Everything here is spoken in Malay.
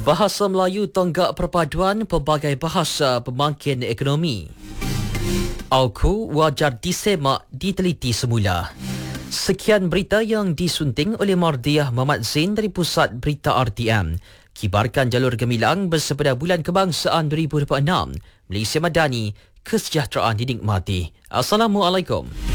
Bahasa Melayu tonggak perpaduan pelbagai bahasa pembangkit ekonomi. Auku wajar disemak diteliti semula. Sekian berita yang disunting oleh Mardiah Muhammad Zain dari Pusat Berita RTM. Kibarkan jalur gemilang bersepeda Bulan Kebangsaan 2026. Malaysia Madani, kesejahteraan dinikmati. Assalamualaikum.